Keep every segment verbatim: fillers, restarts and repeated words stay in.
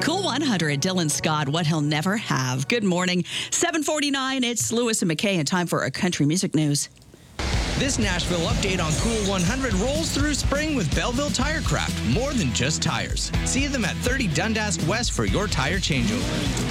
Cool one hundred, Dylan Scott, What He'll Never Have. Good morning. seven forty-nine, it's Lewis and McKay, and time for a country music news. This Nashville update on Cool one hundred rolls through spring with Belleville Tirecraft. More than just tires. See them at thirty Dundas West for your tire changeover.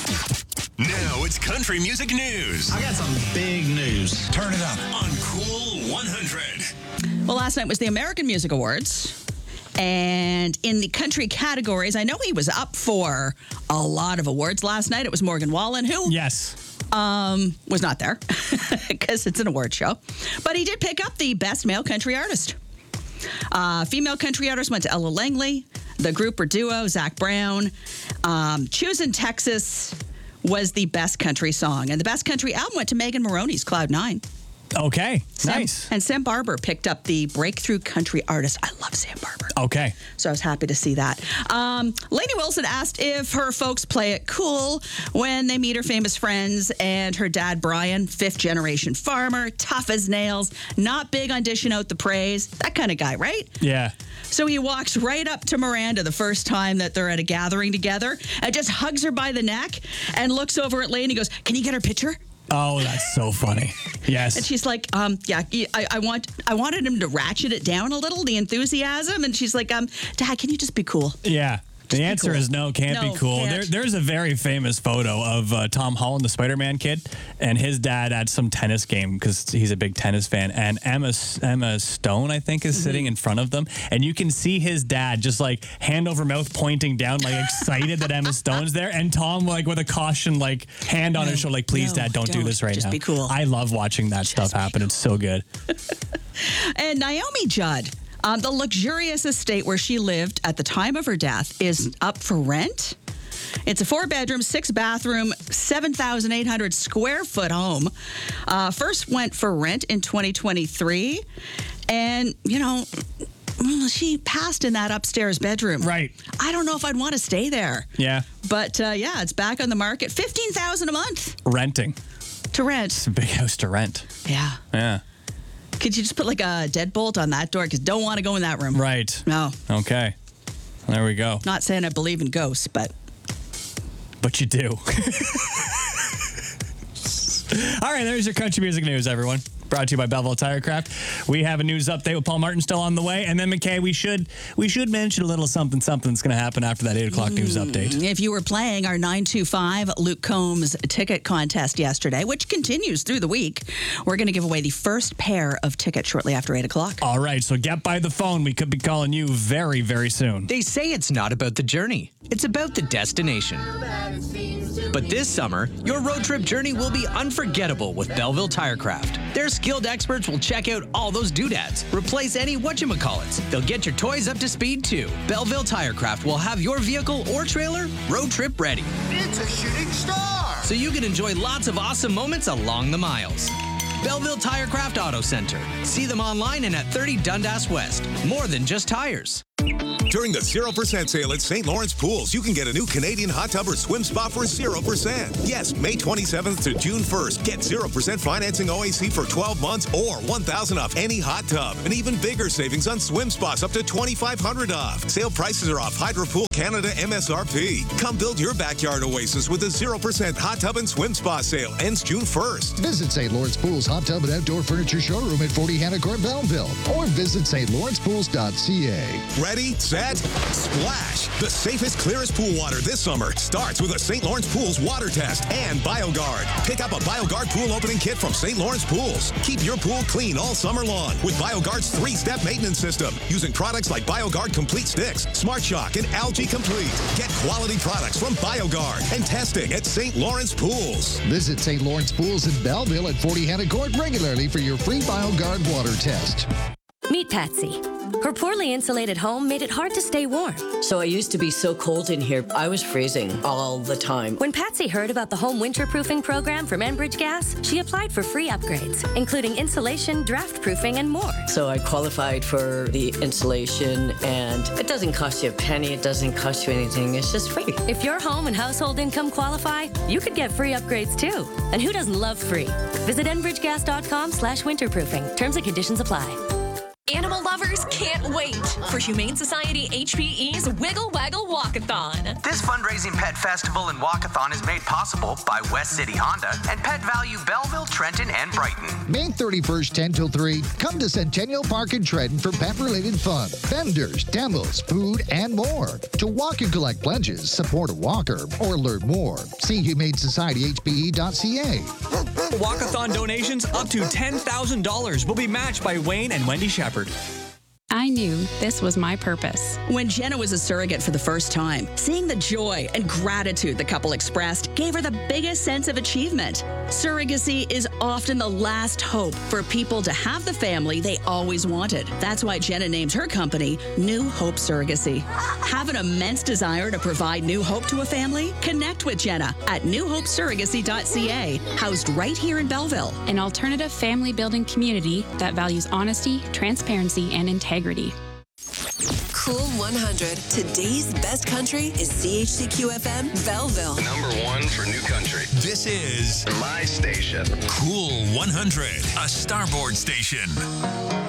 Now it's country music news. I got some big news. Turn it up on Cool one hundred. Well, last night was the American Music Awards. And in the country categories, I know he was up for a lot of awards last night. It was Morgan Wallen, who yes, um, was not there because it's an award show. But he did pick up the Best Male Country Artist. Uh, female country artist went to Ella Langley. The group or duo, Zach Brown. Um, Choosing Texas was the best country song. And the best country album went to Megan Moroney's Cloud Nine. Okay, Sam, nice. And Sam Barber picked up the Breakthrough Country Artist. I love Sam Barber. Okay. So I was happy to see that. Um, Lainey Wilson asked if her folks play it cool when they meet her famous friends, and her dad, Brian, fifth-generation farmer, tough as nails, not big on dishing out the praise. That kind of guy, right? Yeah. So he walks right up to Miranda the first time that they're at a gathering together and just hugs her by the neck and looks over at Lainey and goes, "Can you get her picture?" Oh, that's so funny. Yes. And she's like, um, yeah, I, I want, I wanted him to ratchet it down a little, the enthusiasm. And she's like, um, Dad, can you just be cool? Yeah. The Just be answer cool. is no, can't No, be cool. can't. There, there's a very famous photo of uh, Tom Holland, the Spider-Man kid, and his dad at some tennis game because he's a big tennis fan. And Emma Emma Stone, I think, is Mm-hmm. sitting in front of them. And you can see his dad just like hand over mouth pointing down, like excited that Emma Stone's there. And Tom, like with a caution, like hand on No, his shoulder, like, please, no, Dad, don't, do don't. this right Just now. be cool. I love watching that stuff happen. It's so good. And Naomi Judd, um, the luxurious estate where she lived at the time of her death is up for rent. It's a four-bedroom, six-bathroom, seven thousand eight hundred square foot home. Uh, first went for rent in twenty twenty-three. And, you know, well, she passed in that upstairs bedroom. Right. I don't know if I'd want to stay there. Yeah. But, uh, yeah, it's back on the market. fifteen thousand dollars a month Renting. to rent. It's a big house to rent. Yeah. Yeah. Could you just put like a deadbolt on that door? Because don't want to go in that room. Right. No. Okay. There we go. Not saying I believe in ghosts, but But you do. All right, there's your country music news, everyone. Brought to you by Belleville Tirecraft. We have a news update with Paul Martin still on the way. And then, McKay, we should we should mention a little something something that's going to happen after that eight o'clock news update. if you were playing our nine two five Luke Combs ticket contest yesterday, which continues through the week, we're going to give away the first pair of tickets shortly after eight o'clock. All right, so get by the phone. We could be calling you very, very soon. They say it's not about the journey, it's about the destination. But this summer, your road trip journey will be unforgettable with Belleville Tirecraft. Their skilled experts will check out all those doodads, replace any whatchamacallits. They'll get your toys up to speed too. Belleville Tirecraft will have your vehicle or trailer road trip ready, It's a shooting star. so you can enjoy lots of awesome moments along the miles. Belleville Tirecraft Auto Center. See them online and at thirty Dundas West. More than just tires. During the zero percent sale at Saint Lawrence Pools, you can get a new Canadian hot tub or swim spa for zero percent. Yes, May twenty-seventh to June first. Get zero percent financing O A C for twelve months or one thousand dollars off any hot tub. And even bigger savings on swim spas up to twenty-five hundred dollars off. Sale prices are off Hydro Pool Canada M S R P. Come build your backyard oasis with a zero percent hot tub and swim spa sale. Ends June first. Visit Saint Lawrence Pools Hot Tub and Outdoor Furniture Showroom at forty Hannah Court, Belleville, or visit st lawrence pools dot c a. Ready, set, splash. The safest, clearest pool water this summer starts with a Saint Lawrence Pools water test and BioGuard. Pick up a BioGuard pool opening kit from Saint Lawrence Pools. Keep your pool clean all summer long with BioGuard's three-step maintenance system using products like BioGuard Complete Sticks, Smart Shock, and Algae Complete. Get quality products from BioGuard and testing at Saint Lawrence Pools. Visit Saint Lawrence Pools in Belleville at forty Hannah Court regularly for your free BioGuard water test. Meet Patsy. Her poorly insulated home made it hard to stay warm. So I used to be so cold in here, I was freezing all the time. When Patsy heard about the home winterproofing program from Enbridge Gas, she applied for free upgrades, including insulation, draft proofing, and more. So I qualified for the insulation, and it doesn't cost you a penny, it doesn't cost you anything, it's just free. If your home and household income qualify, you could get free upgrades too. And who doesn't love free? Visit enbridgegas dot com slash winterproofing. Terms and conditions apply. Animal lovers, can't wait for Humane Society H P E's Wiggle Waggle Walkathon. This fundraising pet festival and walkathon is made possible by West City Honda and Pet Value Belleville, Trenton, and Brighton. May thirty-first, ten till three, come to Centennial Park in Trenton for pet-related fun, vendors, demos, food, and more. To walk and collect pledges, support a walker, or learn more, see humane society h p e dot c a. Walkathon donations up to ten thousand dollars will be matched by Wayne and Wendy Shepard. I knew this was my purpose. When Jenna was a surrogate for the first time, seeing the joy and gratitude the couple expressed gave her the biggest sense of achievement. Surrogacy is often the last hope for people to have the family they always wanted. That's why Jenna named her company New Hope Surrogacy. Have an immense desire to provide new hope to a family? Connect with Jenna at new hope surrogacy dot c a, housed right here in Belleville. An alternative family building community that values honesty, transparency, and integrity. Cool one hundred. Today's best country is C H C Q F M Belleville. Number one for new country. This is my station. Cool one hundred, a Starboard station.